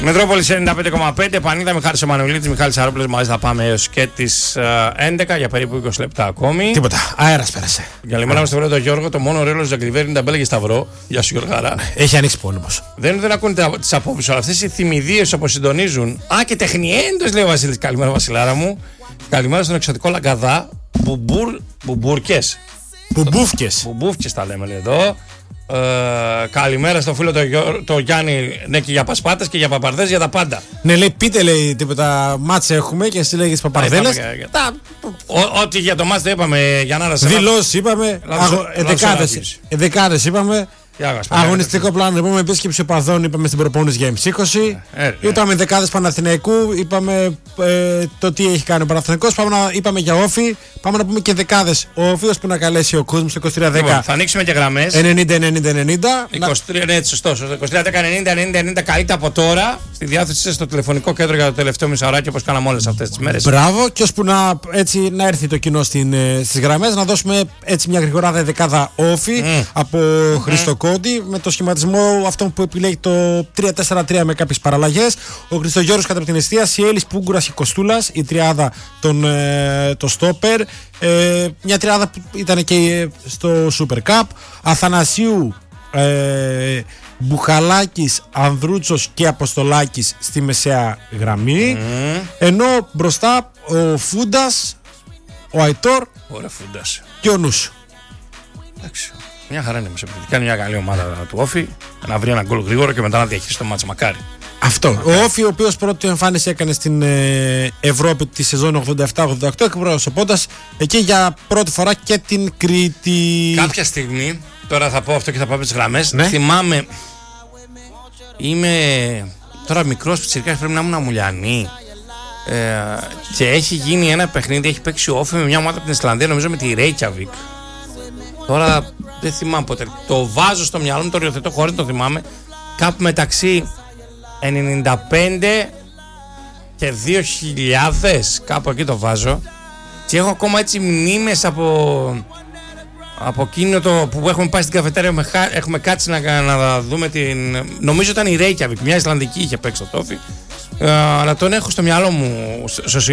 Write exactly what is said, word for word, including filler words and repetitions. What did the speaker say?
Μετρόπολης ενενήντα πέντε κόμμα πέντε, Πανίδα, Μιχάλης Εμμανουηλίδης, Μιχάλης Αρόπουλος, μαζί θα πάμε έως και τις έντεκα για περίπου είκοσι λεπτά ακόμη. Τίποτα, αέρας πέρασε. Καλημέρα μας στο βράδυ τον Γιώργο, το μόνο ρέλος Ζακριβέρι είναι τα μπέλα και σταυρό. Γεια σου Γιώργαρα. Έχει ανοίξει πόλεμος. Δεν, δεν ακούνε τις απόψεις, αλλά αυτές οι θυμηδίες όπως συντονίζουν. Α, και τεχνιέντος λέει ο Βασίλης. Καλημέρα Βασιλάρα μου. Καλημέρα στον εξωτικό Λαγκαδά. Μπουμπουρ, μπουμπουρκες. Μπουμπούφκες. Μπουμπούφκες τα λέμε λέει εδώ. Ε, καλημέρα στο φίλο το, το Γιάννη. Ναι, και για πασπάτες και για παπαρδές, για τα πάντα. Ναι, λέει, πείτε λέει τίποτα μάτς έχουμε και εσύ λέγεις παπαρδέλες. Ό,τι για το μάτς δεν είπαμε για να ρασέ. Δηλώσεις είπαμε. Εδεκάδες είπαμε. Αγωνιστικό πλάνο, είπαμε επίσκεψη οπαδών, είπαμε στην προπόνηση για εμ είκοσι. Ε, ε, είπαμε δεκάδες Παναθηναϊκού, είπαμε ε, το τι έχει κάνει ο Παναθηναϊκός. Πάμε να, είπαμε για όφι, πάμε να πούμε και δεκάδες. Ο όφιος που να καλέσει ο κόσμος στο είκοσι τρία δέκα. Λοιπόν, θα ανοίξουμε και γραμμές. ενενήντα ενενήντα ενενήντα. είκοσι τρία, ναι, σωστό. είκοσι τρία δέκα ενενήντα ενενήντα ενενήντα καλείτε από τώρα. Στη διάθεση σας στο τηλεφωνικό κέντρο για το τελευταίο μισάωράκι όπως κάναμε όλες αυτές τις μέρες. Μπράβο, και ώσπου να, έτσι, να έρθει το κοινό στις γραμμές, να δώσουμε έτσι μια γρηγοράδα δεκάδα όφι mm. από mm. Χρήστο Κόντι. Με το σχηματισμό αυτόν που επιλέγει το τρία τέσσερα τρία με κάποιες παραλλαγές. Ο Χριστογιώργος κατά την εστίαση, η Έλλης Πούγκουρας και Κοστούλας, η τριάδα των ε, το στόπερ. Ε, μια τριάδα που ήταν και στο Super Cup. Αθανασίου, ε, Μπουχαλάκης, Ανδρούτσος και Αποστολάκης στη μεσαία γραμμή. Mm. Ενώ μπροστά ο Φούντας, ο Αϊτόρ. Ωραία, Φούντας. Και ο Νους. Εντάξει. Μια χαρά είναι μεσοπαιδική. Κάνει μια καλή ομάδα του Όφη. Να βρει ένα γκολ γρήγορα και μετά να διαχειριστεί το μάτσα. Μακάρι. Αυτό. Μακάρι. Ο Όφη, ο οποίος πρώτη εμφάνιση έκανε στην ε, Ευρώπη τη σεζόν ογδόντα επτά ογδόντα οκτώ, εκπροσωπώντας εκεί για πρώτη φορά και την Κρήτη. Κάποια στιγμή, τώρα θα πω αυτό και θα πάμε στις γραμμές. Ναι. Θυμάμαι. Είμαι τώρα μικρός πιτσιρικάς, πρέπει να ήμουν αμουλιανή. Ε, και έχει γίνει ένα παιχνίδι, έχει παίξει ο Όφη με μια ομάδα από την Ισλανδία, νομίζω με τη Reykjavik. Τώρα δεν θυμάμαι ποτέ. Το βάζω στο μυαλό μου, το οριοθετώ χωρίς να το θυμάμαι. Κάπου μεταξύ ενενήντα πέντε και δύο χιλιάδες. Κάπου εκεί το βάζω. Και έχω ακόμα έτσι μνήμες από, από εκείνο το που έχουμε πάει στην καφετέρια. Έχουμε, έχουμε κάτσει να, να δούμε την. Νομίζω ήταν η Reykjavik. Μια Ισλανδική είχε παίξει το τόφι. Ε, αλλά τον έχω στο μυαλό μου στο